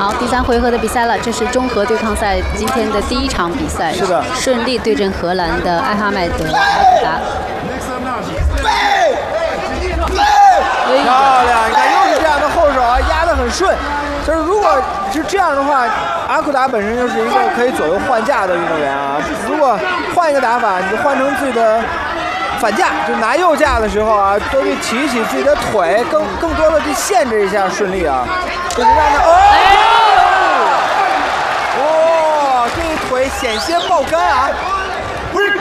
好，第3回合的比赛了，这是综合对抗赛今天的第1场比赛。 是的， 顺利对阵荷兰的艾哈迈德·阿布达。 漂亮！你看，又是这样的后手啊，压得很顺。就是如果是这样的话，阿库达本身就是一个可以左右换架的运动员啊。如果换一个打法，你就换成自己的反架，就拿右架的时候啊，多去提起自己的腿，更多的去限制一下顺利啊，就是让他哦，这腿险些爆杆啊！不是。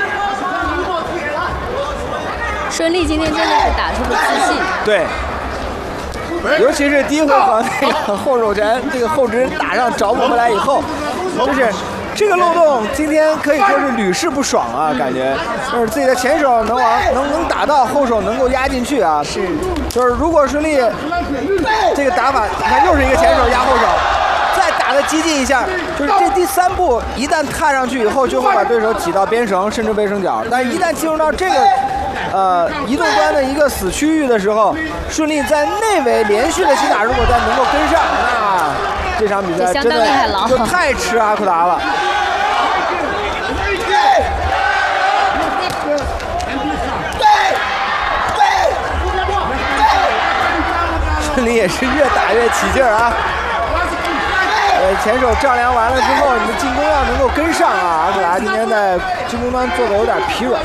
顺利今天真的是打出了自信。 对。尤其是第1回合那个后手拳，这个后直打上找不回来以后，就是这个漏洞，今天可以说是屡试不爽啊，感觉就是自己的前手能打到，后手能够压进去啊。 是， 就是如果顺利这个打法，你看又是一个前手压后手，再打得激进一下，就是这第3步一旦踏上去以后，就会把对手挤到边绳甚至卫生角，但是一旦进入到这个移动端的一个死区域的时候，顺利在内围连续的击打，如果再能够跟上，那这场比赛真的就太吃阿库达了。顺利也是越打越起劲儿啊！前手丈量完了之后，你的进攻要能够跟上啊！阿库达今天在进攻端做的有点疲软。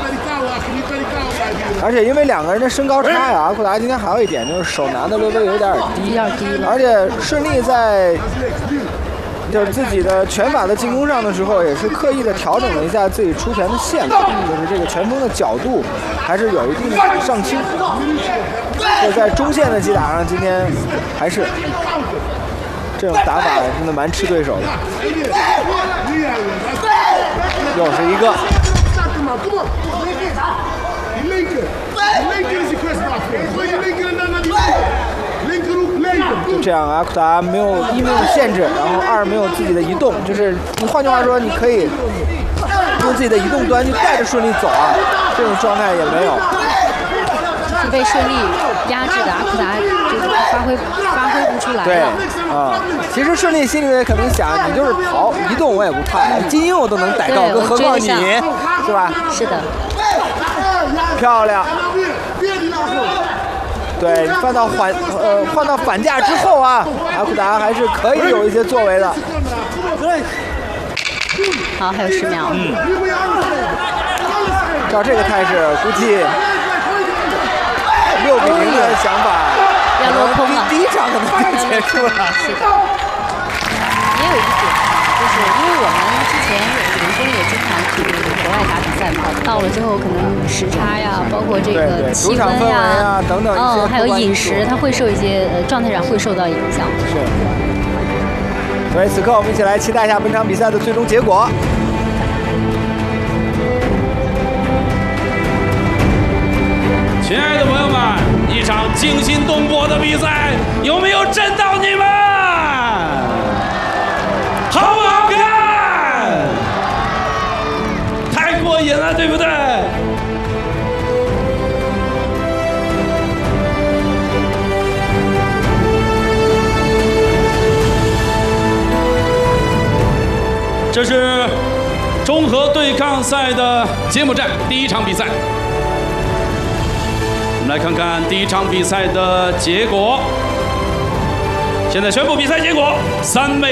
而且因为2个人的身高差呀，阿库达今天还有一点就是手拿的微微有点低，而且顺利在就是自己的拳法的进攻上的时候，也是刻意的调整了一下自己出拳的线路，就是这个拳锋的角度还是有一定的上倾。就在中线的击打上，今天还是这种打法真的蛮吃对手的。又是一个。就这样，阿库达没有1没有限制，然后2没有自己的移动，就是你换句话说，你可以用自己的移动端去带着顺利走啊，这种状态也没有。 是被顺利压制的，阿库达就是发挥不出来了。 对啊，其实顺利心里面可能想，你就是跑移动我也不怕，精英我都能逮到，更何况你，是吧？ 是的。 漂亮。对，换到反架之后啊，阿库达还是可以有一些作为的。 好，还有10秒。 照这个态势，估计6比0的想法， 要落空了。 第1场可能就结束了。 是的。也有一点，就是因为我们之前比如说也经常去国外打比赛嘛，到了之后可能时差呀，包括这个气氛呀等等， 还有饮食，它会受一些状态上会受到影响。 是。所以此刻我们一起来期待一下本场比赛的最终结果。 亲爱的朋友们，一场惊心动魄的比赛，有没有震到你们？好不好看？太过瘾了，对不对？这是综合对抗赛的揭幕战第1场比赛。我们来看看第1场比赛的结果。现在宣布比赛结果：3枚。